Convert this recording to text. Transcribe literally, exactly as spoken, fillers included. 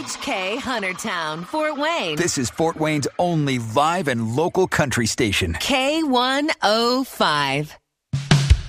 H K Huntertown, Fort Wayne. This is Fort Wayne's only live and local country station. K one oh five.